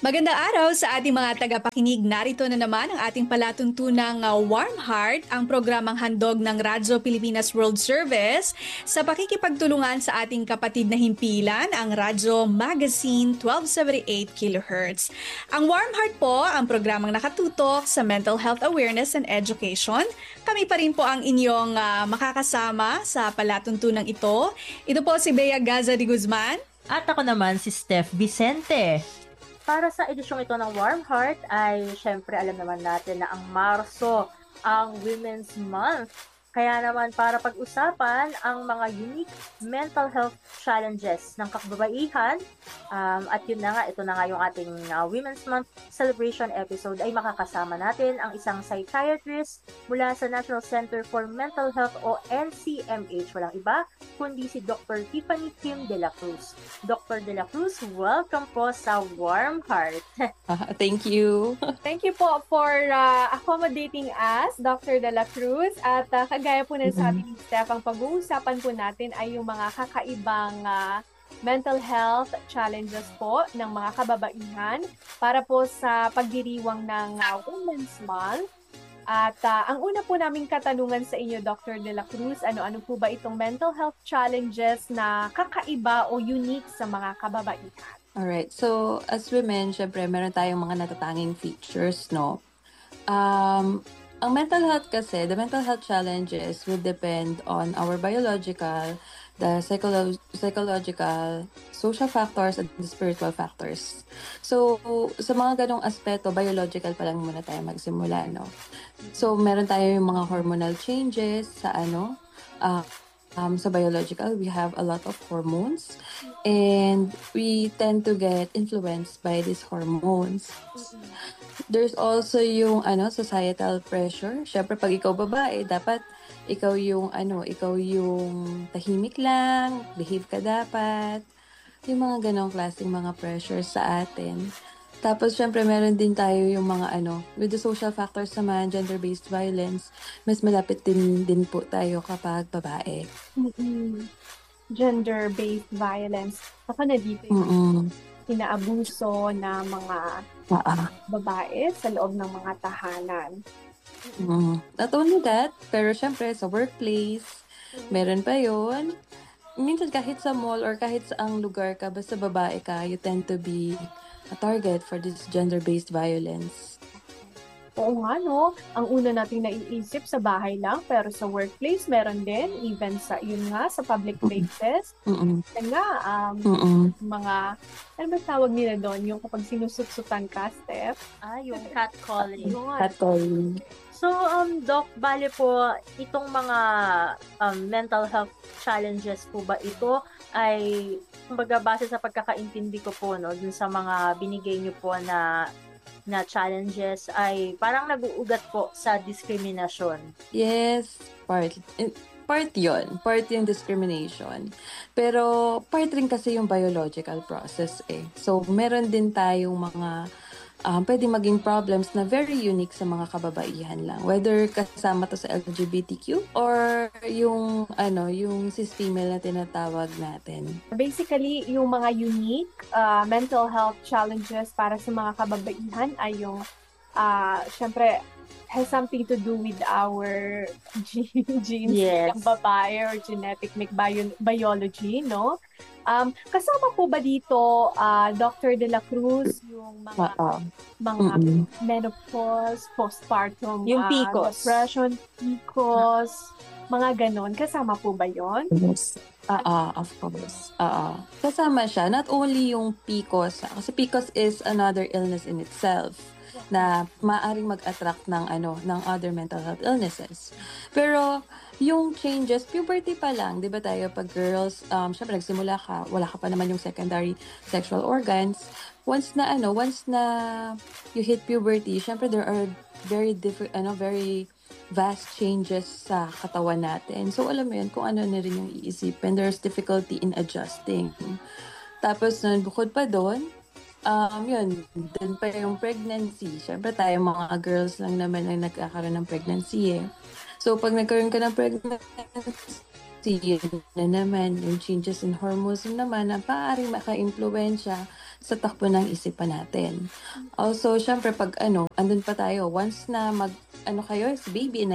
Magandang araw sa ating mga tagapakinig. Narito na naman ang ating palatuntunang Warm Heart, ang programang handog ng Radyo Pilipinas World Service sa pakikipagtulungan sa ating kapatid na himpilan, ang Radyo Magazine 1278 kHz. Ang Warm Heart po, ang programang nakatutok sa mental health awareness and education. Kami pa rin po ang inyong makakasama sa palatuntunang ito. Ito po si Bea Gaza de Guzman. At ako naman si Steph Vicente. Para sa edisyong ito ng Warm Heart ay syempre alam naman natin na ang Marso ang Women's Month. Kaya naman para pag-usapan ang mga unique mental health challenges ng kababaihan at yun na nga, ito na nga yung ating Women's Month celebration episode ay makakasama natin ang isang psychiatrist mula sa National Center for Mental Health o NCMH. Walang iba kundi si Dr. Tiffany Kim de la Cruz. Dr. de la Cruz, welcome po sa Warm Heart. Thank you. Thank you po for accommodating us, Dr. De La Cruz. At kagaya po ng sabi ni Steph, ang pag-uusapan po natin ay yung mga kakaibang mental health challenges po ng mga kababaihan para po sa pagdiriwang ng Women's Month. At ang una po naming katanungan sa inyo, Dr. De La Cruz, ano-ano po ba itong mental health challenges na kakaiba o unique sa mga kababaihan? Alright, so as women, syempre meron tayong mga natatanging features, no? Ang mental health kasi, the mental health challenges will depend on our biological, the psychological, social factors, and the spiritual factors. So, sa mga ganong aspeto, biological pa lang muna tayo magsimula, no? So, meron tayo yung mga hormonal changes sa sa biological, we have a lot of hormones and we tend to get influenced by these hormones. There's also yung societal pressure. Syempre pag ikaw babae, dapat ikaw yung tahimik lang, behave ka dapat. Yung mga ganong klaseng mga pressures sa atin. Tapos, syempre, meron din tayo yung mga with the social factors naman, gender-based violence, mas malapit din po tayo kapag babae. Gender-based violence. Saka na dito yung inaabuso na mga babae sa loob ng mga tahanan. Not only that, pero syempre, sa workplace, meron pa yun. Minsan kahit sa mall or kahit sa ang lugar ka, basta babae ka, you tend to be a target for this gender-based violence. Oo nga, no? Ang una nating naiisip sa bahay lang, pero sa workplace meron din, even sa, sa public places. Yan nga, mga, ano ba tawag nila doon? Yung kapag sinusutsutan ka, Steph? Yung catcalling. Catcalling. So, Doc, bale po, itong mga mental health challenges po ba ito ay, kumbaga base sa pagkakaintindi ko po, no, dun sa mga binigay niyo po na challenges ay parang nag-uugat po sa diskriminasyon. Yes, part yun. Part yung discrimination. Pero part rin kasi yung biological process eh. So, meron din tayong mga pwede maging problems na very unique sa mga kababaihan lang. Whether kasama to sa LGBTQ or yung cis-female na tinatawag natin. Basically, yung mga unique mental health challenges para sa mga kababaihan ay yung, syempre, has something to do with our genes ng babae or genetic biology, no? Kasama po ba dito, Dr. De La Cruz, yung mga menopause, postpartum, yung PCOS. depression, PCOS, mga ganon. Kasama po ba yon? Yes. Of course. Kasama siya. Not only yung PCOS, kasi PCOS is another illness in itself na maaring mag-attract ng other mental health illnesses. Pero yung changes, puberty pa lang, 'di ba tayo pag girls, syempre nagsimula ka, wala ka pa naman yung secondary sexual organs. Once na you hit puberty, syempre there are very very vast changes sa katawan natin. So alam mo yun, kung ano na rin yung iisipin, there's difficulty in adjusting. Tapos bukod pa doon, dun pa yung pregnancy. Siyempre tayo mga girls lang naman ang nagkakaroon ng pregnancy eh. So pag nagkaroon ka ng pregnancy, yun na naman, yung changes in hormones naman na maaaring maka-impluwensya sa takbo ng isipan natin. Also, syempre pag andun pa tayo, once na kayo, si baby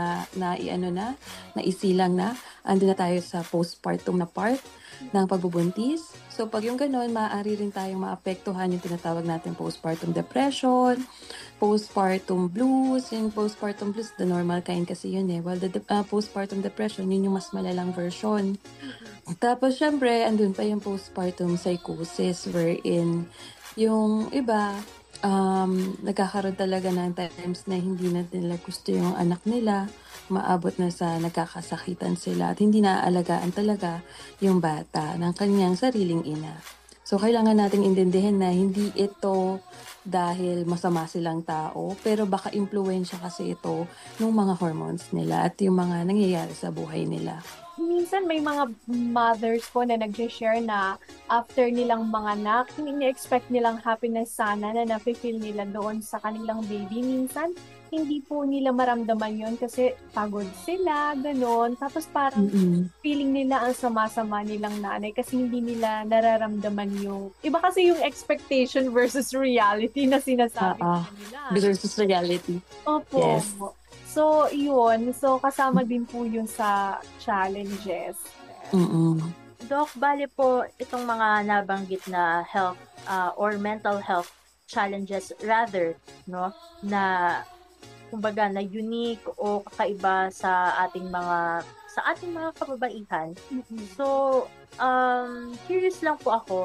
naisilang na, andun na tayo sa postpartum na part ng pagbubuntis. So, pag yung ganun, maaari rin tayong maapektuhan yung tinatawag natin postpartum depression, postpartum blues. Yung postpartum blues, the normal kind kasi yun eh. While the postpartum depression, yun yung mas malalang version. Tapos, syempre, andun pa yung postpartum psychosis wherein yung iba, nagkakaroon talaga ng times na hindi na nila gusto yung anak nila, maabot na sa nagkakasakitan sila at hindi naaalagaan talaga yung bata ng kanyang sariling ina. So, kailangan nating intindihin na hindi ito dahil masama silang tao, pero baka impluwensya kasi ito ng mga hormones nila at yung mga nangyayari sa buhay nila. Minsan may mga mothers po na nag-share na after nilang manganak, ini-expect nilang happiness sana na nafe-feel nila doon sa kanilang baby. Minsan, hindi po nila maramdaman yon kasi pagod sila, gano'n. Tapos parang feeling nila ang sama-sama nilang nanay kasi hindi nila nararamdaman yung... Iba kasi yung expectation versus reality na sinasabi nila. Versus reality. Opo. Yes. So, yun. So, kasama din po yun sa challenges. Doc, bali po itong mga nabanggit na health or mental health challenges rather, no, na kumbaga na unique o kakaiba sa ating mga kababaihan. So, curious lang po ako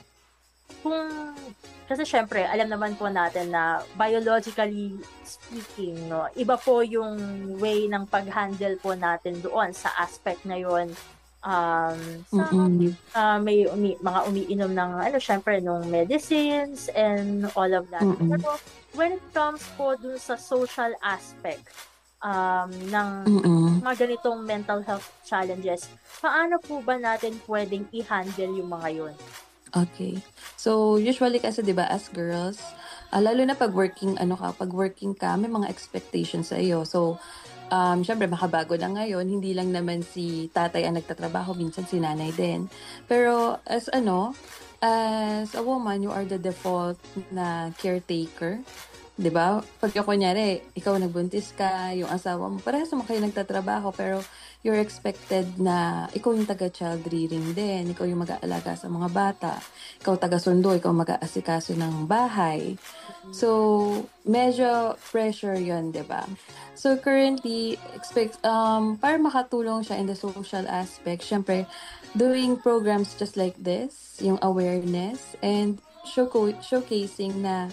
kasi syempre, alam naman po natin na biologically speaking, no, iba po yung way ng pag-handle po natin doon sa aspect na yun. May mga umiinom ng syempre nung medicines and all of that. Pero when it comes po dun sa social aspect ng mga ganitong mental health challenges, paano po ba natin pwedeng i-handle yung mga yun? Okay. So, usually kasi 'di ba as girls, lalo na pag working ka, may mga expectations sa iyo. So, syempre makabago na ngayon, hindi lang naman si tatay ang nagtatrabaho, minsan si nanay din. Pero as a woman, you are the default na caretaker. 'Di ba? Pag kunyari, ikaw nagbuntis ka, yung asawa mo, parehas naman kayo nagtatrabaho, pero you're expected na ikaw yung taga-child rearing din, ikaw yung mag-aalaga sa mga bata, ikaw taga-sundo, ikaw mag-aasikaso ng bahay. So, medyo pressure yun, di ba? So, currently, para makatulong siya in the social aspect, syempre, doing programs just like this, yung awareness, and showcasing na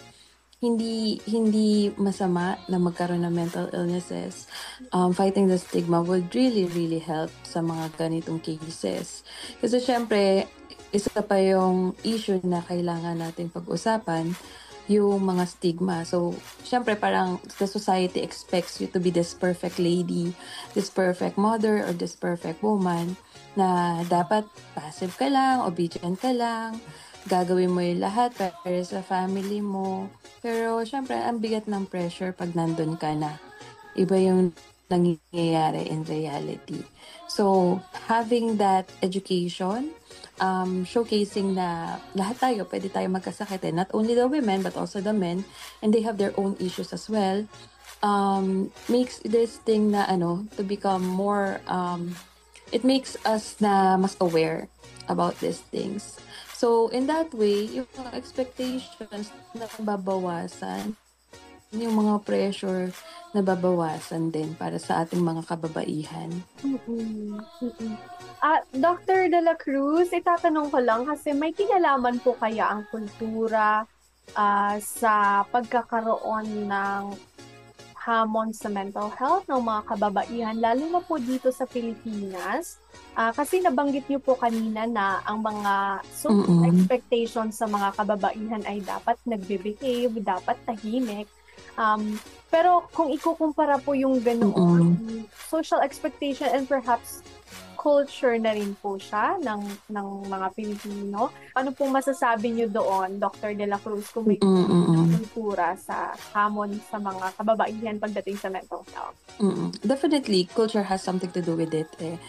hindi masama na magkaroon ng mental illnesses. Fighting the stigma would really, really help sa mga ganitong cases. Kasi syempre, isa pa yung issue na kailangan natin pag-usapan, yung mga stigma. So, syempre parang the society expects you to be this perfect lady, this perfect mother, or this perfect woman na dapat passive ka lang, obedient ka lang, gagawin mo yung lahat para sa family mo. Pero, syempre, ang bigat ng pressure pag nandun ka na. Iba yung nangyayari in reality. So, having that education, showcasing na lahat tayo, pwede tayo magkasakit. Not only the women, but also the men. And they have their own issues as well. Makes this thing na, to become more, it makes us na mas aware about these things. So, in that way, yung mga expectations na babawasan, yung mga pressure na babawasan din para sa ating mga kababaihan. Dr. De La Cruz, itatanong ko lang kasi may kinalaman po kaya ang kultura sa pagkakaroon ng hamon sa mental health ng mga kababaihan, lalo na po dito sa Pilipinas. Kasi nabanggit niyo po kanina na ang mga social expectations sa mga kababaihan ay dapat nagbe-behave, dapat tahimik. Pero kung ikukumpara po yung ganoon, social expectation and perhaps culture na rin po siya ng mga Pilipino. Ano pong masasabi niyo doon, Dr. De La Cruz, kung may kultura sa hamon sa mga kababaihan pagdating sa mental health? Definitely, culture has something to do with it.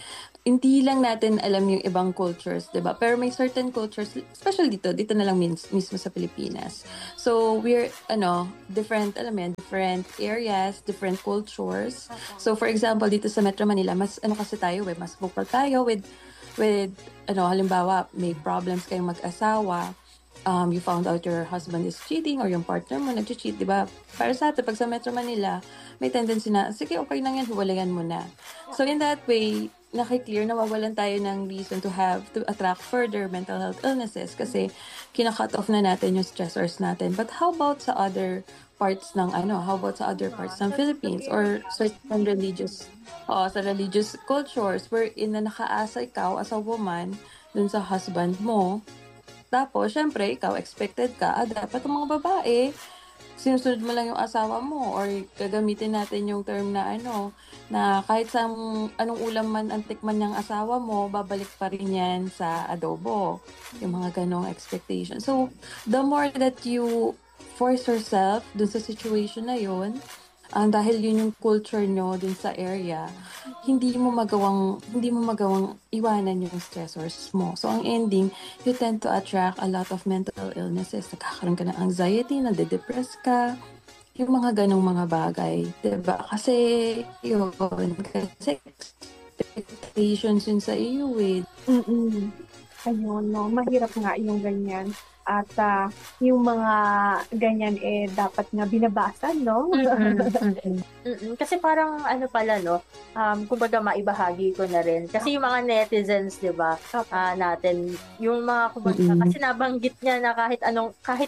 hindi lang natin alam yung ibang cultures, 'di ba? Pero may certain cultures, especially dito na lang mismo sa Pilipinas. So we're different, alam mo yan, different areas, different cultures. So for example, dito sa Metro Manila, mas kasi tayo, mas vocal tayo with halimbawa, may problems kayong mag-asawa, you found out your husband is cheating or yung partner mo nag-cheat, di ba? Para sa atin, pag sa Metro Manila, may tendency na, sige, okay lang yan, hiwalayan mo na. So in that way, nakiklear na mawalan tayo ng reason to attract further mental health illnesses kasi kina-cut off na natin yung stressors natin. But how about sa other parts ng Philippines or certain sa religious cultures wherein na nakaasa ikaw as a woman dun sa husband mo. Tapos, syempre, ikaw expected ka, dapat ang mga babae, sinusunod mo lang yung asawa mo or gagamitin natin yung term na na kahit sa anong ulam man ang tikman ng asawa mo, babalik pa rin yan sa adobo. Yung mga ganong expectation. So, the more that you force yourself dun sa situation na yun, dahil yun yung culture nyo dun sa area, hindi mo magawang iwanan yung stressors mo. So, ang ending, you tend to attract a lot of mental illnesses. Nagkakaroon ka ng anxiety, nade-depress ka, yung mga ganong mga bagay. Diba? Kasi expectations yun sa iyo eh. Ayun, no? Mahirap nga yung ganyan. At yung mga ganyan dapat nga binabasa, no? Kasi parang pala, no? Kumbaga maibahagi ko na rin. Kasi yung mga netizens, di ba, natin, yung mga kumbaga, kasi nabanggit niya na kahit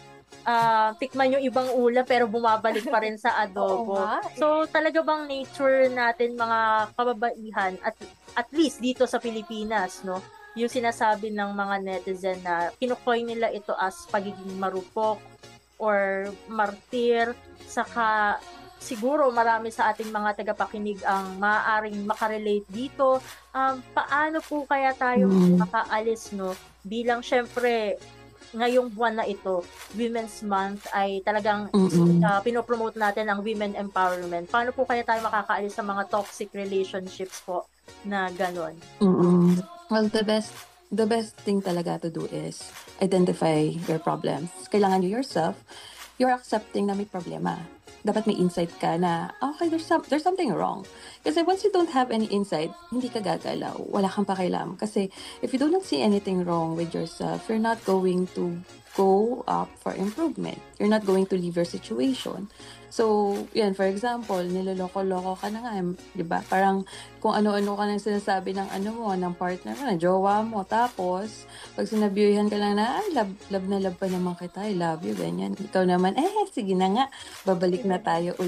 tikman yung ibang ulam pero bumabalik pa rin sa adobo. So talaga bang nature natin mga kababaihan at least dito sa Pilipinas, no? Yung sinasabi ng mga netizen na kinukoy nila ito as pagiging marupok or martir, saka siguro marami sa ating mga tagapakinig ang maaaring makarelate dito. Paano po kaya tayo makaalis, no? Bilang syempre ngayong buwan na ito, Women's Month, ay talagang pinopromote natin ang women empowerment. Paano po kaya tayo makakaalis sa mga toxic relationships po na ganon? Well, the best thing talaga to do is identify your problems. Kailangan you yourself, you're accepting na may problema. Dapat may insight ka na, okay, there's something wrong. Kasi once you don't have any insight, hindi ka gagalaw. Wala kang pakialam. Kasi if you do not see anything wrong with yourself, you're not going to go up for improvement. You're not going to leave your situation. So, yan, for example, niloloko-loko ka na nga, di ba? Parang kung ano-ano ka nang sinasabi ng ng partner mo, ng jowa mo. Tapos, pag sinabihan ka lang na, love na love pa naman kita, I love you, ganyan. Ikaw naman, sige na nga, babalik na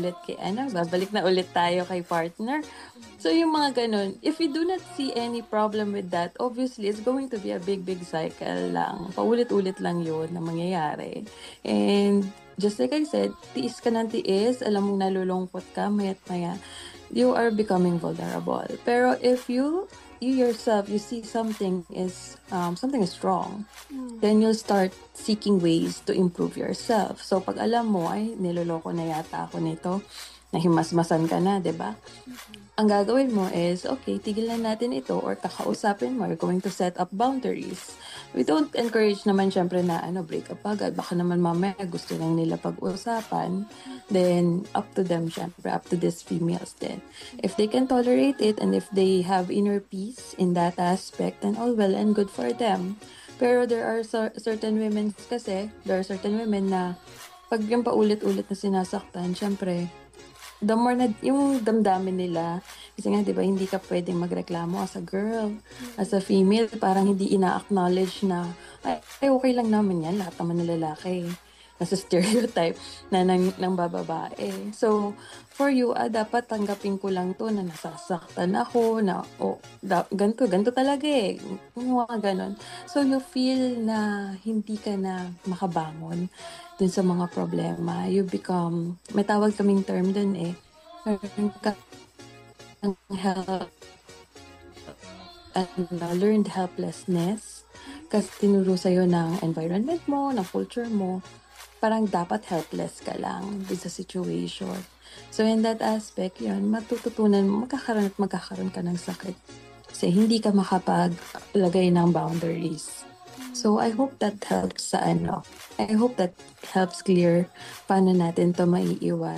ulit tayo kay partner. So, yung mga ganun, if you do not see any problem with that, obviously, it's going to be a big cycle lang. Paulit-ulit lang yun na mangyayari. And, just like I said, tiis ka ng tiis, alam mong nalulungkot ka, maya't maya, you are becoming vulnerable. Pero if you yourself, you see something is wrong, then you'll start seeking ways to improve yourself. So pag alam mo, ay, niloloko na yata ako nito, nahimasmasan ka na, 'di ba? Ang gagawin mo is, okay, tigilan natin ito or kakausapin mo, you're going to set up boundaries. We don't encourage naman syempre na break up agad. Baka naman mamaya gusto lang nila pag-usapan. Then, up to them syempre, up to these females then. If they can tolerate it and if they have inner peace in that aspect, then all well and good for them. Pero there are certain women na pag yung paulit-ulit na sinasaktan, syempre, the more na yung damdamin nila, kasi nga, di ba, hindi ka pwedeng magreklamo as a girl, as a female, parang hindi ina-acknowledge na, ay, okay lang naman yan, lahat naman ng lalaki. Nasa stereotype na ng bababae. So, for you, dapat tanggapin ko lang to na nasasaktan ako, na, ganito talaga eh. Yung mga ganon. So, you feel na hindi ka na makabangon dun sa mga problema. You become, may tawag kaming term dun eh, learned helplessness. Kasi tinuro sa'yo ng environment mo, ng culture mo, parang dapat helpless ka lang dun sa situation. So in that aspect, yun, matututunan mo, magkakaroon ka ng sakit. kasi hindi ka makapaglagay ng boundaries. So I hope that helps sa I hope that helps clear paano natin to maiiwan.